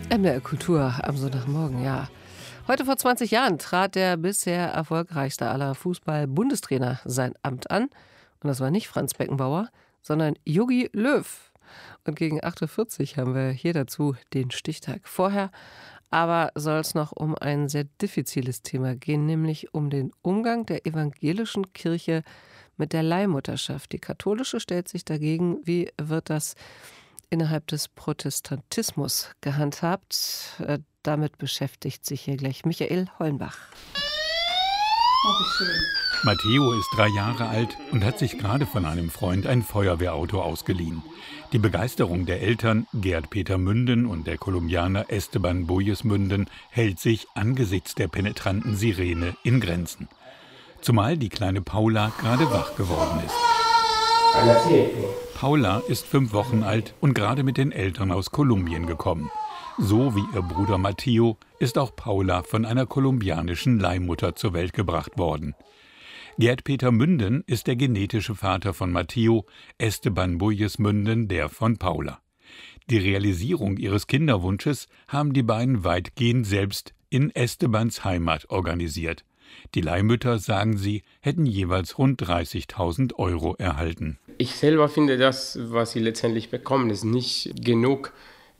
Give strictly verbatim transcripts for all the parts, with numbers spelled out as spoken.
M D R Kultur am Sonntagmorgen, ja. Heute vor zwanzig Jahren trat der bisher erfolgreichste aller Fußball-Bundestrainer sein Amt an. Und das war nicht Franz Beckenbauer, sondern Jogi Löw. Und gegen acht Uhr vierzig haben wir hier dazu den Stichtag. Vorher aber soll es noch um ein sehr diffiziles Thema gehen, nämlich um den Umgang der evangelischen Kirche mit der Leihmutterschaft. Die katholische stellt sich dagegen. Wie wird das innerhalb des Protestantismus gehandhabt? Äh, damit beschäftigt sich hier gleich Michael Hollenbach. Oh, wie schön. Matteo ist drei Jahre alt und hat sich gerade von einem Freund ein Feuerwehrauto ausgeliehen. Die Begeisterung der Eltern Gerd Peter Münden und der Kolumbianer Esteban Boyes Münden hält sich angesichts der penetranten Sirene in Grenzen. Zumal die kleine Paula gerade wach geworden ist. Paula ist fünf Wochen alt und gerade mit den Eltern aus Kolumbien gekommen. So wie ihr Bruder Matteo ist auch Paula von einer kolumbianischen Leihmutter zur Welt gebracht worden. Gerd Peter Münden ist der genetische Vater von Matteo, Esteban Boyes Münden der von Paula. Die Realisierung ihres Kinderwunsches haben die beiden weitgehend selbst in Estebans Heimat organisiert. Die Leihmütter, sagen sie, hätten jeweils rund dreißigtausend Euro erhalten. Ich selber finde, das, was sie letztendlich bekommen, ist nicht genug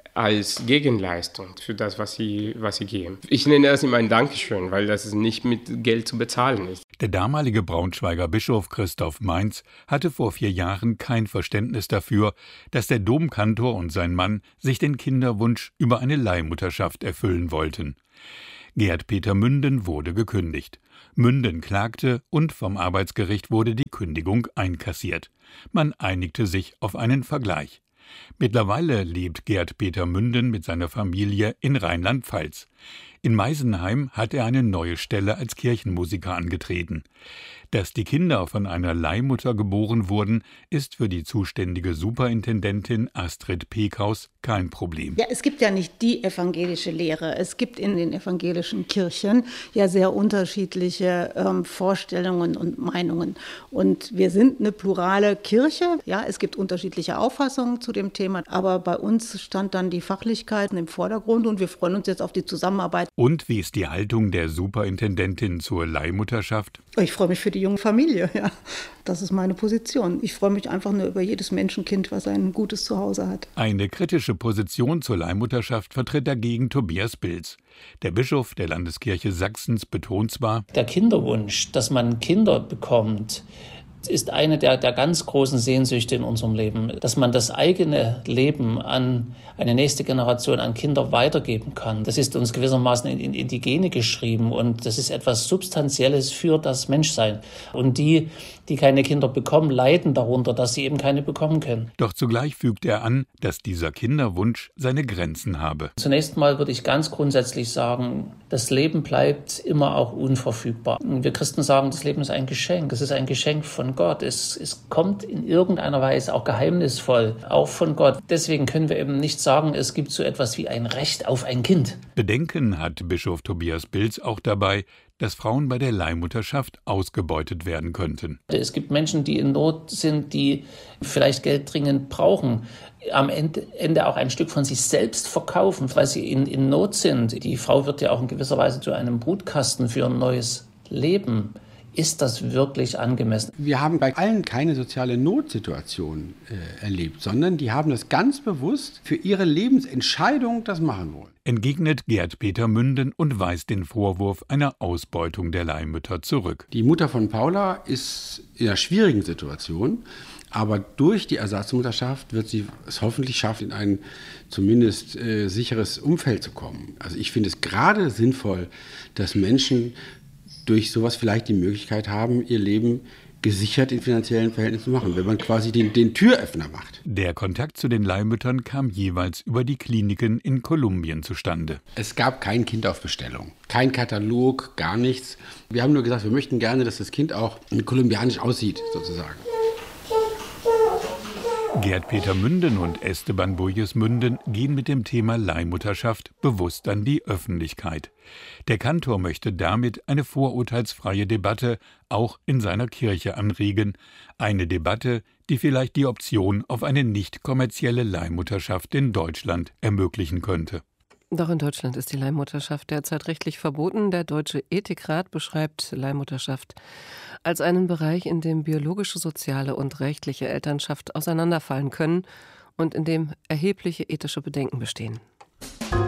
als Gegenleistung für das, was sie, was sie geben. Ich nenne das immer ein Dankeschön, weil das nicht mit Geld zu bezahlen ist. Der damalige Braunschweiger Bischof Christoph Mainz hatte vor vier Jahren kein Verständnis dafür, dass der Domkantor und sein Mann sich den Kinderwunsch über eine Leihmutterschaft erfüllen wollten. Gerd Peter Münden wurde gekündigt. Münden klagte und vom Arbeitsgericht wurde die Kündigung einkassiert. Man einigte sich auf einen Vergleich. Mittlerweile lebt Gerd Peter Münden mit seiner Familie in Rheinland-Pfalz. In Meisenheim hat er eine neue Stelle als Kirchenmusiker angetreten. Dass die Kinder von einer Leihmutter geboren wurden, ist für die zuständige Superintendentin Astrid Pekhaus kein Problem. Ja, es gibt ja nicht die evangelische Lehre. Es gibt in den evangelischen Kirchen ja sehr unterschiedliche ähm, Vorstellungen und Meinungen. Und wir sind eine plurale Kirche. Ja, es gibt unterschiedliche Auffassungen zu dem Thema. Aber bei uns stand dann die Fachlichkeit im Vordergrund und wir freuen uns jetzt auf die Zusammenarbeit. Und wie ist die Haltung der Superintendentin zur Leihmutterschaft? Ich freue mich für die junge Familie, ja. Das ist meine Position. Ich freue mich einfach nur über jedes Menschenkind, was ein gutes Zuhause hat. Eine kritische Position zur Leihmutterschaft vertritt dagegen Tobias Bilz. Der Bischof der Landeskirche Sachsens betont zwar: Der Kinderwunsch, dass man Kinder bekommt, ist eine der, der ganz großen Sehnsüchte in unserem Leben, dass man das eigene Leben an eine nächste Generation, an Kinder weitergeben kann. Das ist uns gewissermaßen in, in, in die Gene geschrieben und das ist etwas Substanzielles für das Menschsein. Und die, die keine Kinder bekommen, leiden darunter, dass sie eben keine bekommen können. Doch zugleich fügt er an, dass dieser Kinderwunsch seine Grenzen habe. Zunächst mal würde ich ganz grundsätzlich sagen, das Leben bleibt immer auch unverfügbar. Wir Christen sagen, das Leben ist ein Geschenk. Es ist ein Geschenk von Gott. Es, es kommt in irgendeiner Weise auch geheimnisvoll, auch von Gott. Deswegen können wir eben nicht sagen, es gibt so etwas wie ein Recht auf ein Kind. Bedenken hat Bischof Tobias Bilz auch dabei, dass Frauen bei der Leihmutterschaft ausgebeutet werden könnten. Es gibt Menschen, die in Not sind, die vielleicht Geld dringend brauchen, am Ende, Ende auch ein Stück von sich selbst verkaufen, weil sie in, in Not sind. Die Frau wird ja auch in gewisser Weise zu einem Brutkasten für ein neues Leben. Ist das wirklich angemessen? Wir haben bei allen keine soziale Notsituation äh, erlebt, sondern die haben das ganz bewusst für ihre Lebensentscheidung das machen wollen. Entgegnet Gerd Peter Münden und weist den Vorwurf einer Ausbeutung der Leihmütter zurück. Die Mutter von Paula ist in einer schwierigen Situation, aber durch die Ersatzmutterschaft wird sie es hoffentlich schaffen, in ein zumindest äh, sicheres Umfeld zu kommen. Also ich finde es gerade sinnvoll, dass Menschen durch sowas vielleicht die Möglichkeit haben, ihr Leben gesichert in finanziellen Verhältnissen zu machen, wenn man quasi den, den Türöffner macht. Der Kontakt zu den Leihmüttern kam jeweils über die Kliniken in Kolumbien zustande. Es gab kein Kind auf Bestellung, kein Katalog, gar nichts. Wir haben nur gesagt, wir möchten gerne, dass das Kind auch kolumbianisch aussieht, sozusagen. Gerd Peter Münden und Esteban Boyes Münden gehen mit dem Thema Leihmutterschaft bewusst an die Öffentlichkeit. Der Kantor möchte damit eine vorurteilsfreie Debatte auch in seiner Kirche anregen. Eine Debatte, die vielleicht die Option auf eine nicht kommerzielle Leihmutterschaft in Deutschland ermöglichen könnte. Doch in Deutschland ist die Leihmutterschaft derzeit rechtlich verboten. Der Deutsche Ethikrat beschreibt Leihmutterschaft als einen Bereich, in dem biologische, soziale und rechtliche Elternschaft auseinanderfallen können und in dem erhebliche ethische Bedenken bestehen.